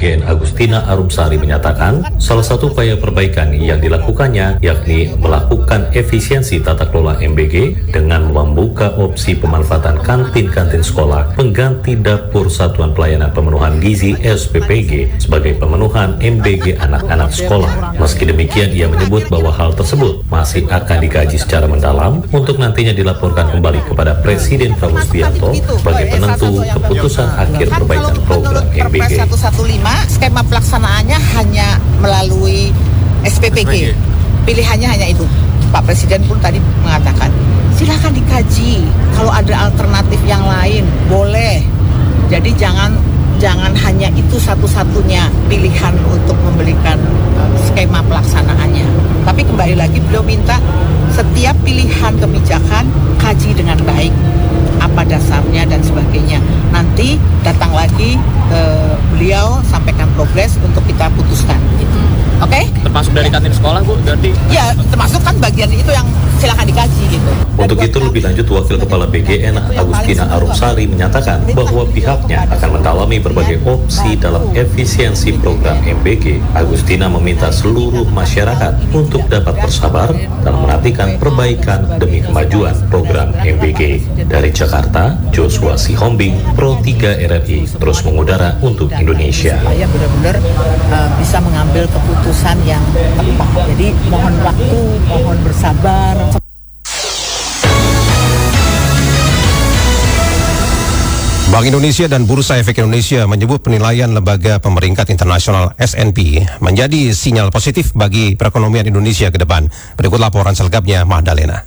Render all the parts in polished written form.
BGN Agustina Arumsari menyatakan, salah satu upaya perbaikan yang dilakukannya yakni melakukan efisiensi tata kelola MBG dengan membuka opsi pemanfaatan kantin-kantin sekolah pengganti dapur Satuan Pelayanan Pemenuhan Gizi SPPG sebagai pemenuhan MBG anak-anak sekolah. Meski demikian, ia menyebut bahwa hal tersebut masih akan dikaji secara mendalam untuk nantinya dilaporkan kembali kepada Presiden Prabowo Subianto sebagai penentu keputusan akhir perbaikan program MBG. 115 skema pelaksanaannya hanya melalui SPPG. Pilihannya hanya itu. Pak Presiden pun tadi mengatakan, silakan dikaji. Kalau ada alternatif yang lain, boleh. Jadi jangan hanya itu satu-satunya pilihan untuk memberikan skema pelaksanaannya. Tapi kembali lagi beliau minta setiap pilihan kebijakan kaji dengan baik, apa dasarnya dan sebagainya. Nanti datang lagi beliau sampaikan progres untuk kita putuskan. Gitu. Oke? Termasuk dari kantin sekolah, Bu, berarti? Ya, termasuk kan bagian itu yang silakan dikaji gitu. Untuk itu lebih lanjut, Wakil Kepala BGN Agustina Arumsari menyatakan bahwa pihaknya akan mendalami berbagai opsi dalam efisiensi program MBG. Agustina meminta seluruh masyarakat untuk dapat bersabar dalam menantikan perbaikan demi kemajuan program MBG. Dari Jakarta, Joshua Sihombing, Pro 3 RRI, terus mengudara untuk Indonesia. Supaya benar-benar bisa mengambil keputusan yang tepat. Jadi mohon waktu, mohon bersabar. Bank Indonesia dan Bursa Efek Indonesia menyebut penilaian lembaga pemeringkat internasional S&P menjadi sinyal positif bagi perekonomian Indonesia ke depan. Berikut laporan selengkapnya Magdalena.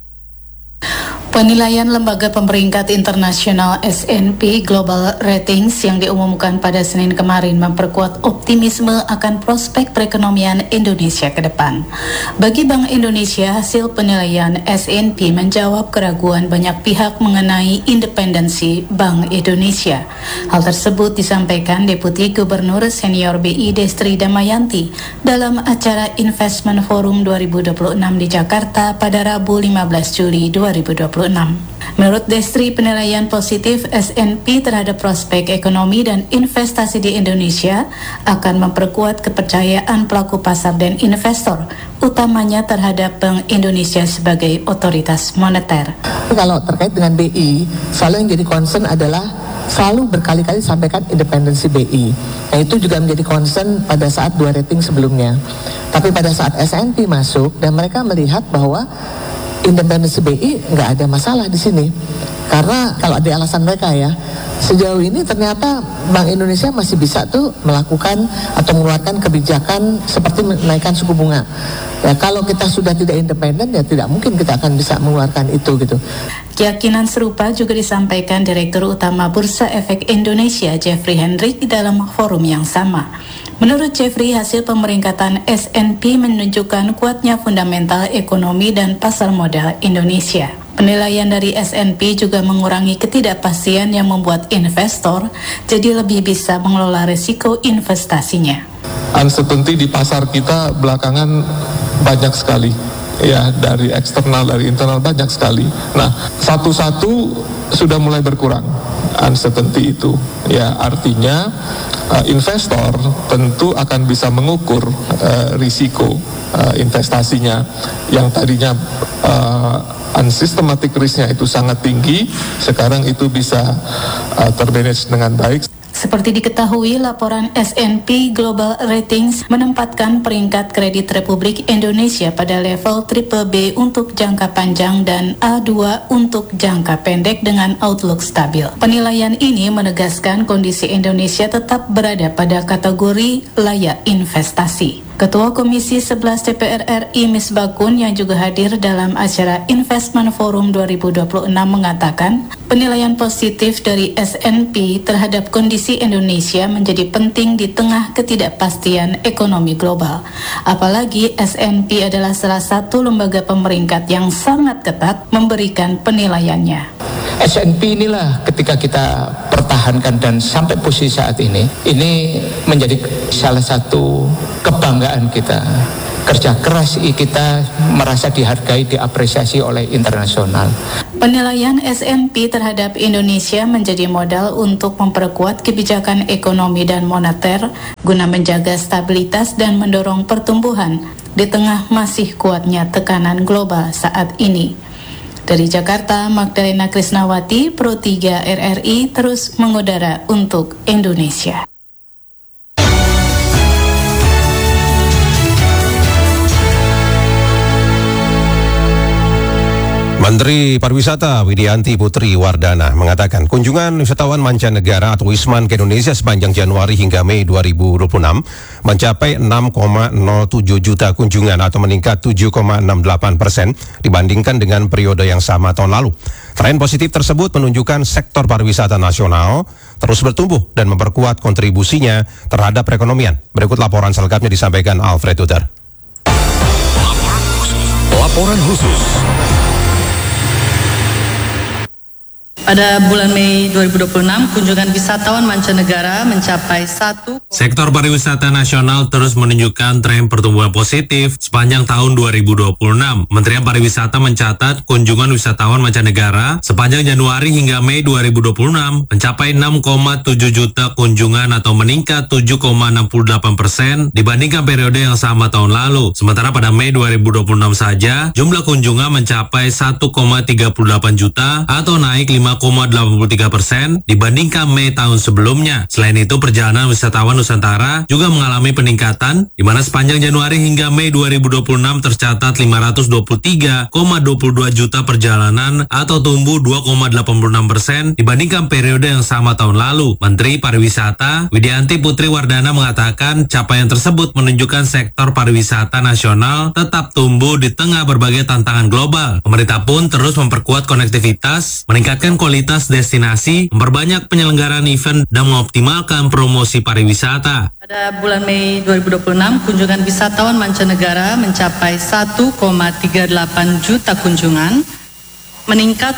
Penilaian lembaga pemeringkat internasional S&P Global Ratings yang diumumkan pada Senin kemarin memperkuat optimisme akan prospek perekonomian Indonesia ke depan. Bagi Bank Indonesia, hasil penilaian S&P menjawab keraguan banyak pihak mengenai independensi Bank Indonesia. Hal tersebut disampaikan Deputi Gubernur Senior BI Destri Damayanti dalam acara Investment Forum 2026 di Jakarta pada Rabu 15 Juli 2026. Menurut Destri, penilaian positif S&P terhadap prospek ekonomi dan investasi di Indonesia akan memperkuat kepercayaan pelaku pasar dan investor, utamanya terhadap Bank Indonesia sebagai otoritas moneter. Kalau terkait dengan BI, selalu yang jadi concern adalah selalu berkali-kali sampaikan independensi BI. Nah, itu juga menjadi concern pada saat dua rating sebelumnya. Tapi pada saat S&P masuk dan mereka melihat bahwa independensi BI nggak ada masalah di sini, karena kalau ada alasan mereka ya, sejauh ini ternyata Bank Indonesia masih bisa tuh melakukan atau mengeluarkan kebijakan seperti menaikkan suku bunga. Ya, kalau kita sudah tidak independen ya tidak mungkin kita akan bisa mengeluarkan itu gitu. Keyakinan serupa juga disampaikan Direktur Utama Bursa Efek Indonesia Jeffrey Hendrik dalam forum yang sama. Menurut Jeffrey, hasil pemeringkatan S&P menunjukkan kuatnya fundamental ekonomi dan pasar modal Indonesia. Penilaian dari S&P juga mengurangi ketidakpastian yang membuat investor jadi lebih bisa mengelola risiko investasinya. Uncertainty di pasar kita belakangan banyak sekali. Ya, dari eksternal, dari internal banyak sekali. Nah, satu-satu sudah mulai berkurang uncertainty itu. Ya, artinya investor tentu akan bisa mengukur risiko investasinya yang tadinya unsystematic risk-nya itu sangat tinggi, sekarang itu bisa termanage dengan baik. Seperti diketahui, laporan S&P Global Ratings menempatkan peringkat kredit Republik Indonesia pada level BBB untuk jangka panjang dan A2 untuk jangka pendek dengan outlook stabil. Penilaian ini menegaskan kondisi Indonesia tetap berada pada kategori layak investasi. Ketua Komisi 11 DPR RI Misbakun yang juga hadir dalam acara Investment Forum 2026 mengatakan penilaian positif dari S&P terhadap kondisi Indonesia menjadi penting di tengah ketidakpastian ekonomi global. Apalagi S&P adalah salah satu lembaga pemeringkat yang sangat ketat memberikan penilaiannya. S&P inilah ketika kita pertahankan dan sampai posisi saat ini menjadi salah satu kebanggaan kita. kerja keras kita merasa dihargai, diapresiasi oleh internasional. Penilaian S&P terhadap Indonesia menjadi modal untuk memperkuat kebijakan ekonomi dan moneter guna menjaga stabilitas dan mendorong pertumbuhan di tengah masih kuatnya tekanan global saat ini. Dari Jakarta, Magdalena Krisnawati, Pro 3 RRI terus mengudara untuk Indonesia. Menteri Pariwisata Widianti Putri Wardana mengatakan kunjungan wisatawan mancanegara atau Wisman ke Indonesia sepanjang Januari hingga Mei 2026 mencapai 6,07 juta kunjungan atau meningkat 7,68% dibandingkan dengan periode yang sama tahun lalu. Tren positif tersebut menunjukkan sektor pariwisata nasional terus bertumbuh dan memperkuat kontribusinya terhadap perekonomian. Berikut laporan selengkapnya disampaikan Alfred Uter. Laporan khusus. Pada bulan Mei 2026, kunjungan wisatawan mancanegara mencapai Sektor pariwisata nasional terus menunjukkan tren pertumbuhan positif sepanjang tahun 2026. Kementerian Pariwisata mencatat kunjungan wisatawan mancanegara sepanjang Januari hingga Mei 2026 mencapai 6,7 juta kunjungan atau meningkat 7,68% dibandingkan periode yang sama tahun lalu. Sementara pada Mei 2026 saja, jumlah kunjungan mencapai 1,38 juta atau naik 5,83% dibandingkan Mei tahun sebelumnya. Selain itu, perjalanan wisatawan Nusantara juga mengalami peningkatan, di mana sepanjang Januari hingga Mei 2026 tercatat 523,22 juta perjalanan atau tumbuh 2,86% dibandingkan periode yang sama tahun lalu. Menteri Pariwisata Widianti Putri Wardana mengatakan capaian tersebut menunjukkan sektor pariwisata nasional tetap tumbuh di tengah berbagai tantangan global. Pemerintah pun terus memperkuat konektivitas, meningkatkan kualitas destinasi, memperbanyak penyelenggaraan event, dan mengoptimalkan promosi pariwisata. Pada bulan Mei 2026, kunjungan wisatawan mancanegara mencapai 1,38 juta kunjungan, meningkat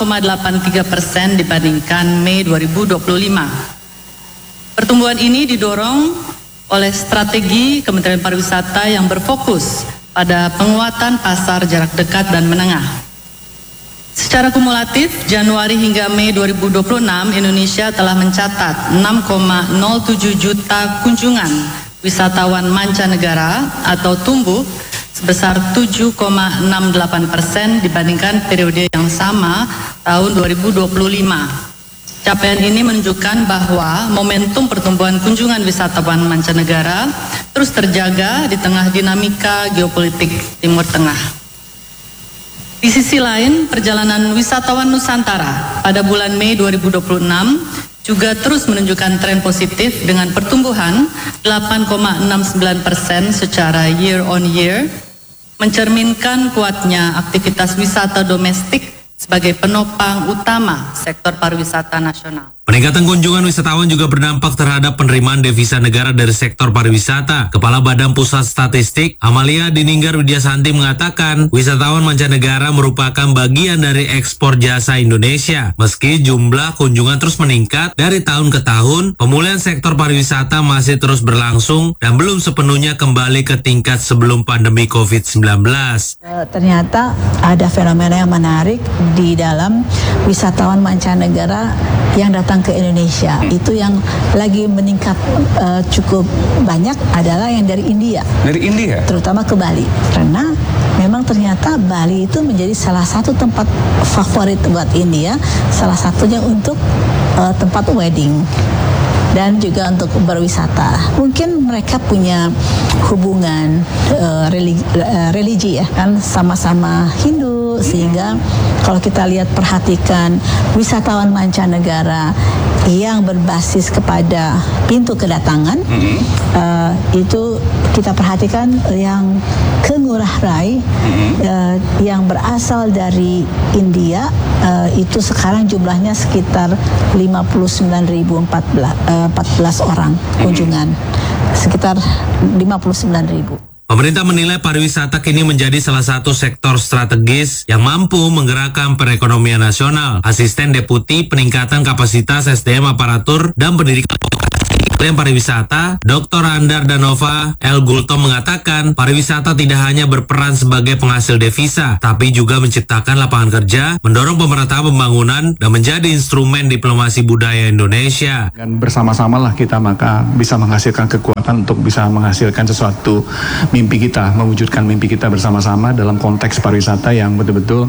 5,83% dibandingkan Mei 2025. Pertumbuhan ini didorong oleh strategi Kementerian Pariwisata yang berfokus pada penguatan pasar jarak dekat dan menengah. Secara kumulatif, Januari hingga Mei 2026, Indonesia telah mencatat 6,07 juta kunjungan wisatawan mancanegara atau tumbuh sebesar 7,68% dibandingkan periode yang sama tahun 2025. Capaian ini menunjukkan bahwa momentum pertumbuhan kunjungan wisatawan mancanegara terus terjaga di tengah dinamika geopolitik Timur Tengah. Di sisi lain, perjalanan wisatawan Nusantara pada bulan Mei 2026 juga terus menunjukkan tren positif dengan pertumbuhan 8,69% secara year on year, mencerminkan kuatnya aktivitas wisata domestik sebagai penopang utama sektor pariwisata nasional. Peningkatan kunjungan wisatawan juga berdampak terhadap penerimaan devisa negara dari sektor pariwisata. Kepala Badan Pusat Statistik, Amalia Dininggar Widyasanti mengatakan, wisatawan mancanegara merupakan bagian dari ekspor jasa Indonesia. Meski jumlah kunjungan terus meningkat dari tahun ke tahun, pemulihan sektor pariwisata masih terus berlangsung dan belum sepenuhnya kembali ke tingkat sebelum pandemi COVID-19. Ternyata ada fenomena yang menarik di dalam wisatawan mancanegara yang datang ke Indonesia. Itu yang lagi meningkat cukup banyak adalah yang dari India. Dari India? Terutama ke Bali. Karena memang ternyata Bali itu menjadi salah satu tempat favorit buat India. Salah satunya untuk tempat wedding dan juga untuk berwisata. Mungkin mereka punya hubungan religi ya, kan sama-sama Hindu, sehingga kalau kita lihat perhatikan wisatawan mancanegara yang berbasis kepada pintu kedatangan, itu kita perhatikan yang ke Ngurah Rai yang berasal dari India, itu sekarang jumlahnya sekitar 59.014 orang kunjungan, sekitar 59.000. Pemerintah menilai pariwisata kini menjadi salah satu sektor strategis yang mampu menggerakkan perekonomian nasional. Asisten Deputi Peningkatan Kapasitas SDM Aparatur dan Pendidikan Kementerian Pariwisata, Dr. Andar Danova El Gultom mengatakan pariwisata tidak hanya berperan sebagai penghasil devisa, tapi juga menciptakan lapangan kerja, mendorong pemerataan pembangunan, dan menjadi instrumen diplomasi budaya Indonesia. Dan bersama-samalah kita maka bisa menghasilkan kekuatan untuk bisa menghasilkan sesuatu mimpi kita, mewujudkan mimpi kita bersama-sama dalam konteks pariwisata yang betul-betul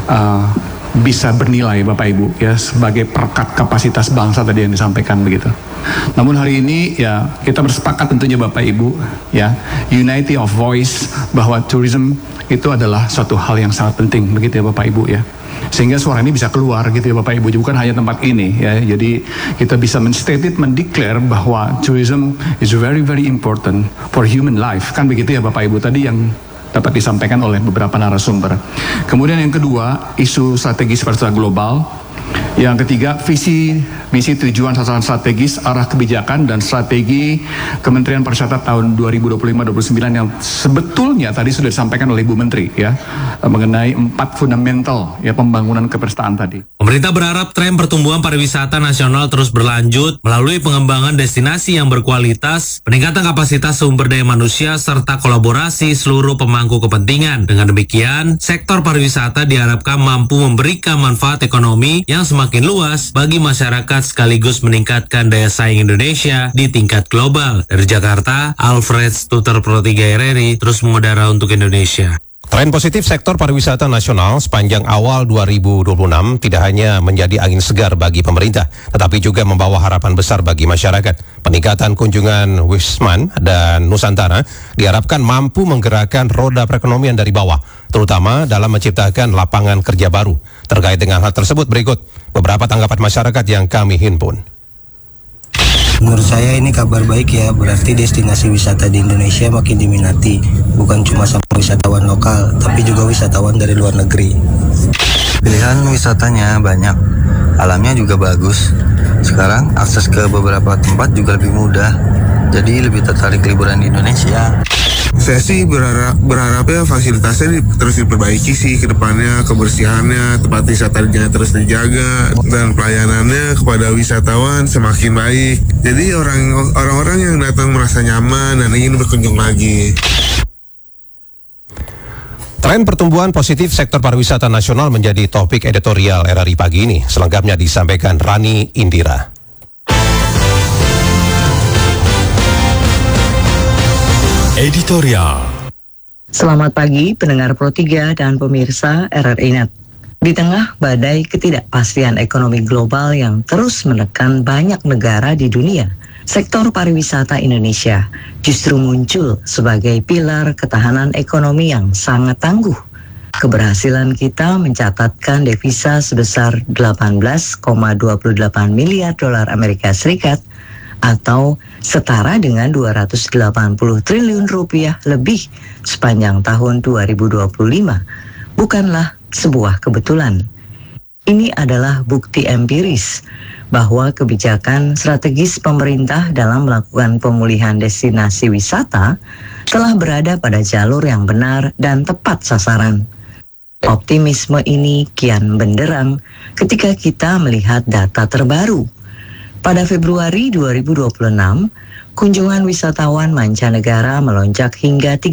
bisa bernilai Bapak Ibu ya sebagai perekat kapasitas bangsa tadi yang disampaikan begitu. Namun hari ini ya kita bersepakat tentunya Bapak Ibu ya unity of voice bahwa tourism itu adalah suatu hal yang sangat penting begitu ya Bapak Ibu ya. Sehingga suara ini bisa keluar gitu ya Bapak Ibu, bukan hanya tempat ini ya. Jadi kita bisa mendeclare bahwa tourism is very very important for human life kan begitu ya Bapak Ibu tadi yang dapat disampaikan oleh beberapa narasumber. Kemudian yang kedua, isu strategis pariwisata global. Yang ketiga, visi, misi, tujuan, sasaran strategis, arah kebijakan dan strategi Kementerian Pariwisata tahun 2025-2029 yang sebetulnya tadi sudah disampaikan oleh Bu Menteri ya mengenai 4 fundamental ya pembangunan kepesertaan tadi. Pemerintah berharap tren pertumbuhan pariwisata nasional terus berlanjut melalui pengembangan destinasi yang berkualitas, peningkatan kapasitas sumber daya manusia serta kolaborasi seluruh pemangku kepentingan. Dengan demikian, sektor pariwisata diharapkan mampu memberikan manfaat ekonomi yang semakin luas bagi masyarakat sekaligus meningkatkan daya saing Indonesia di tingkat global. Dari Jakarta, Alfred Stuter Pro 3 RRI terus mengudara untuk Indonesia. Tren positif sektor pariwisata nasional sepanjang awal 2026 tidak hanya menjadi angin segar bagi pemerintah, tetapi juga membawa harapan besar bagi masyarakat. Peningkatan kunjungan Wisman dan Nusantara diharapkan mampu menggerakkan roda perekonomian dari bawah, terutama dalam menciptakan lapangan kerja baru. Terkait dengan hal tersebut berikut beberapa tanggapan masyarakat yang kami himpun. Menurut saya ini kabar baik ya, berarti destinasi wisata di Indonesia makin diminati, bukan cuma sama wisatawan lokal, tapi juga wisatawan dari luar negeri. Pilihan wisatanya banyak, alamnya juga bagus. Sekarang akses ke beberapa tempat juga lebih mudah, jadi lebih tertarik liburan di Indonesia. Saya sih berharapnya fasilitasnya terus diperbaiki sih ke depannya, kebersihannya, tempat wisatanya terus dijaga, dan pelayanannya kepada wisatawan semakin baik. Jadi orang-orang yang datang merasa nyaman dan ingin berkunjung lagi. Tren pertumbuhan positif sektor pariwisata nasional menjadi topik editorial RRI pagi ini. Selengkapnya disampaikan Rani Indira. Editorial. Selamat pagi pendengar Pro 3 dan pemirsa RRI Net. Di tengah badai ketidakpastian ekonomi global yang terus menekan banyak negara di dunia, sektor pariwisata Indonesia justru muncul sebagai pilar ketahanan ekonomi yang sangat tangguh. Keberhasilan kita mencatatkan devisa sebesar 18,28 miliar dolar Amerika Serikat atau setara dengan 280 triliun rupiah lebih sepanjang tahun 2025 bukanlah sebuah kebetulan. Ini adalah bukti empiris bahwa kebijakan strategis pemerintah dalam melakukan pemulihan destinasi wisata telah berada pada jalur yang benar dan tepat sasaran. Optimisme ini kian benderang ketika kita melihat data terbaru. Pada Februari 2026, kunjungan wisatawan mancanegara melonjak hingga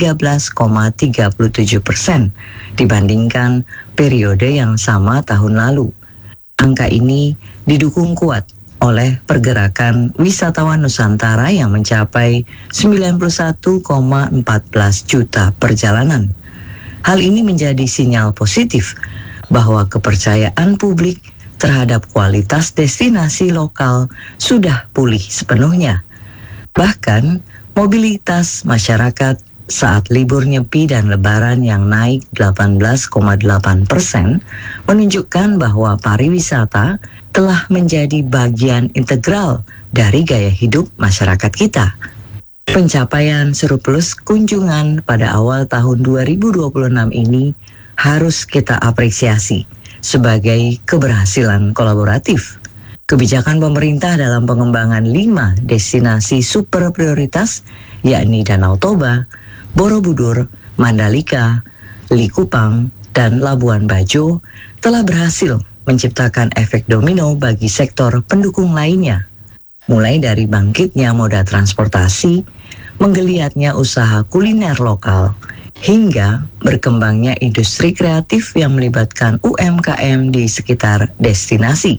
13,37% dibandingkan periode yang sama tahun lalu. Angka ini didukung kuat oleh pergerakan wisatawan Nusantara yang mencapai 91,14 juta perjalanan. Hal ini menjadi sinyal positif bahwa kepercayaan publik terhadap kualitas destinasi lokal sudah pulih sepenuhnya. Bahkan, mobilitas masyarakat saat libur Nyepi dan Lebaran yang naik 18,8% menunjukkan bahwa pariwisata telah menjadi bagian integral dari gaya hidup masyarakat kita. Pencapaian surplus kunjungan pada awal tahun 2026 ini harus kita apresiasi sebagai keberhasilan kolaboratif. Kebijakan pemerintah dalam pengembangan 5 destinasi super prioritas yakni Danau Toba, Borobudur, Mandalika, Likupang, dan Labuan Bajo telah berhasil menciptakan efek domino bagi sektor pendukung lainnya. mulai dari bangkitnya moda transportasi, menggeliatnya usaha kuliner lokal, hingga berkembangnya industri kreatif yang melibatkan UMKM di sekitar destinasi.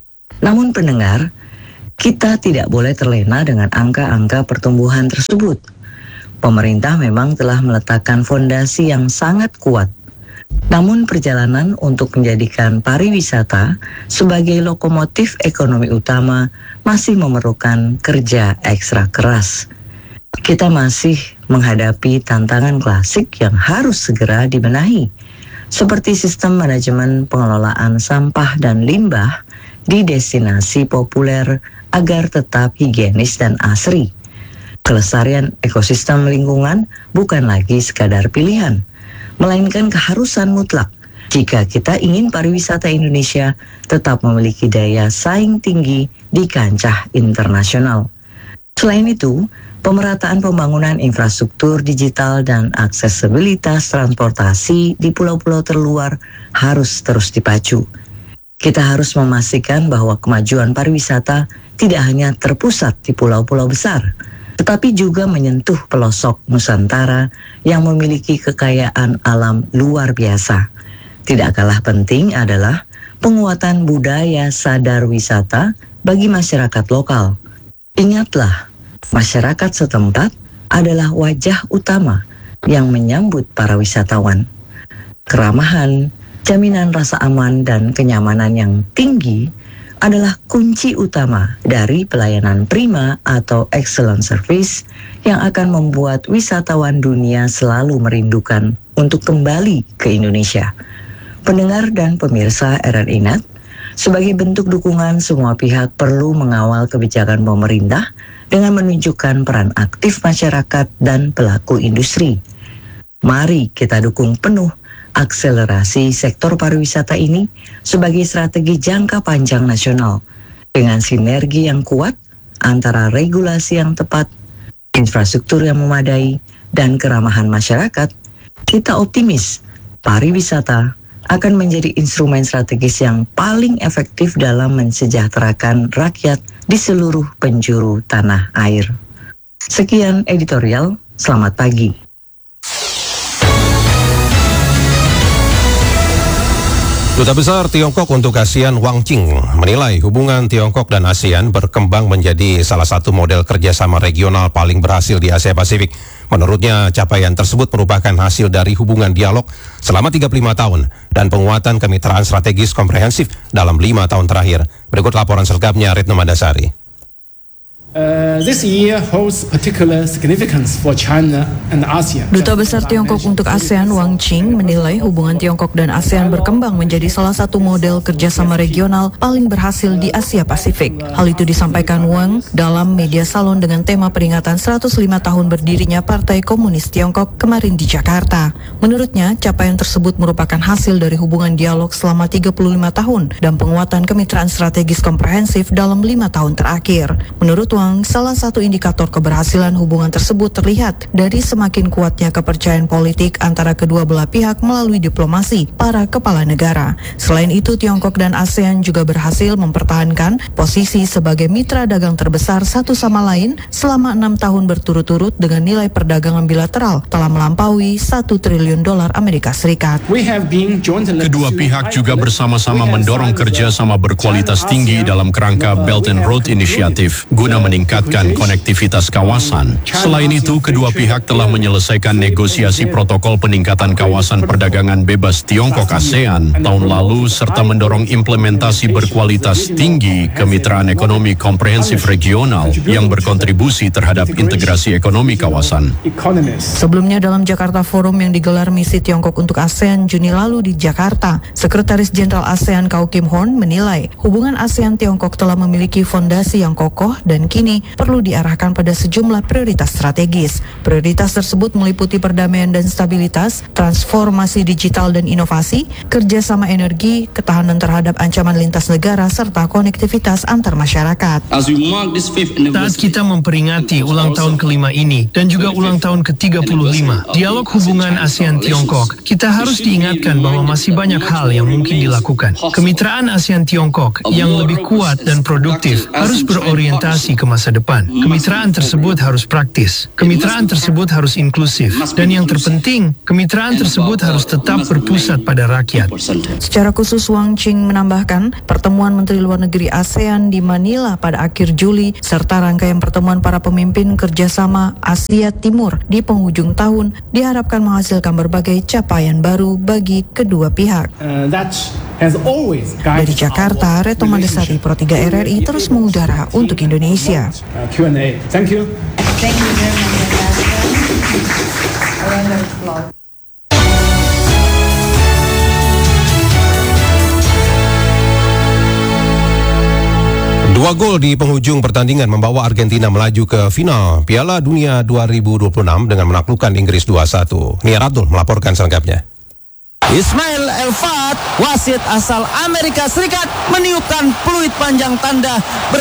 Namun pendengar, kita tidak boleh terlena dengan angka-angka pertumbuhan tersebut. Pemerintah memang telah meletakkan fondasi yang sangat kuat. Namun perjalanan untuk menjadikan pariwisata sebagai lokomotif ekonomi utama masih memerlukan kerja ekstra keras. Kita masih menghadapi tantangan klasik yang harus segera dibenahi, seperti sistem manajemen pengelolaan sampah dan limbah di destinasi populer agar tetap higienis dan asri. Kelestarian ekosistem lingkungan bukan lagi sekadar pilihan, melainkan keharusan mutlak jika kita ingin pariwisata Indonesia tetap memiliki daya saing tinggi di kancah internasional. Selain itu, pemerataan pembangunan infrastruktur digital dan aksesibilitas transportasi di pulau-pulau terluar harus terus dipacu. Kita harus memastikan bahwa kemajuan pariwisata tidak hanya terpusat di pulau-pulau besar, tetapi juga menyentuh pelosok Nusantara yang memiliki kekayaan alam luar biasa. Tidak kalah penting adalah penguatan budaya sadar wisata bagi masyarakat lokal. Ingatlah, masyarakat setempat adalah wajah utama yang menyambut para wisatawan. Keramahan, jaminan rasa aman dan kenyamanan yang tinggi adalah kunci utama dari pelayanan prima atau excellent service yang akan membuat wisatawan dunia selalu merindukan untuk kembali ke Indonesia. Pendengar dan pemirsa RRI Net, sebagai bentuk dukungan semua pihak perlu mengawal kebijakan pemerintah dengan menunjukkan peran aktif masyarakat dan pelaku industri. Mari kita dukung penuh akselerasi sektor pariwisata ini sebagai strategi jangka panjang nasional dengan sinergi yang kuat antara regulasi yang tepat, infrastruktur yang memadai, dan keramahan masyarakat. Kita optimis pariwisata akan menjadi instrumen strategis yang paling efektif dalam mensejahterakan rakyat di seluruh penjuru tanah air. Sekian editorial, selamat pagi. Duta Besar Tiongkok untuk ASEAN Wang Qing menilai hubungan Tiongkok dan ASEAN berkembang menjadi salah satu model kerjasama regional paling berhasil di Asia Pasifik. Menurutnya, capaian tersebut merupakan hasil dari hubungan dialog selama 35 tahun dan penguatan kemitraan strategis komprehensif dalam 5 tahun terakhir. Berikut laporan selengkapnya Retno Mandasari. This year holds particular significance for China and ASEAN. Duta Besar Tiongkok untuk ASEAN Wang Qing menilai hubungan Tiongkok dan ASEAN berkembang menjadi salah satu model kerjasama regional paling berhasil di Asia Pasifik. Hal itu disampaikan Wang dalam media salon dengan tema peringatan 105 tahun berdirinya Partai Komunis Tiongkok kemarin di Jakarta. Menurutnya, capaian tersebut merupakan hasil dari hubungan dialog selama 35 tahun dan penguatan kemitraan strategis komprehensif dalam 5 tahun terakhir. Menurut Wang, salah satu indikator keberhasilan hubungan tersebut terlihat dari semakin kuatnya kepercayaan politik antara kedua belah pihak melalui diplomasi para kepala negara. Selain itu, Tiongkok dan ASEAN juga berhasil mempertahankan posisi sebagai mitra dagang terbesar satu sama lain selama 6 tahun berturut-turut dengan nilai perdagangan bilateral telah melampaui $1 triliun Amerika Serikat. Kedua pihak juga bersama-sama mendorong kerjasama berkualitas tinggi dalam kerangka Belt and Road Initiative guna meningkatkan konektivitas kawasan. Selain itu, kedua pihak telah menyelesaikan negosiasi protokol peningkatan kawasan perdagangan bebas Tiongkok ASEAN tahun lalu serta mendorong implementasi berkualitas tinggi kemitraan ekonomi komprehensif regional yang berkontribusi terhadap integrasi ekonomi kawasan. Sebelumnya dalam Jakarta Forum yang digelar misi Tiongkok untuk ASEAN Juni lalu di Jakarta, Sekretaris Jenderal ASEAN Kau Kim Horn menilai hubungan ASEAN-Tiongkok telah memiliki fondasi yang kokoh dan kini perlu diarahkan pada sejumlah prioritas strategis. Prioritas tersebut meliputi perdamaian dan stabilitas, transformasi digital dan inovasi, kerjasama energi, ketahanan terhadap ancaman lintas negara, serta konektivitas antar masyarakat. Saat kita memperingati ulang tahun kelima ini dan juga ulang tahun ke-35, dialog hubungan ASEAN-Tiongkok, kita harus diingatkan bahwa masih banyak hal yang mungkin dilakukan. Kemitraan ASEAN-Tiongkok yang lebih kuat dan produktif harus berorientasi ke masa depan. Kemitraan tersebut harus praktis. Kemitraan tersebut harus inklusif. Dan yang terpenting, kemitraan tersebut harus tetap berpusat pada rakyat. Secara khusus, Wang Qing menambahkan pertemuan Menteri Luar Negeri ASEAN di Manila pada akhir Juli serta rangkaian pertemuan para pemimpin kerjasama Asia Timur di penghujung tahun diharapkan menghasilkan berbagai capaian baru bagi kedua pihak. Dari Jakarta, Reto Mandesari, Pro 3 RRI terus mengudara untuk Indonesia. Thank you. Dua gol di penghujung pertandingan membawa Argentina melaju ke final Piala Dunia 2026 dengan menaklukkan Inggris 2-1. Niar Abdul melaporkan selengkapnya. Ismail Elfat, wasit asal Amerika Serikat, meniupkan peluit panjang tanda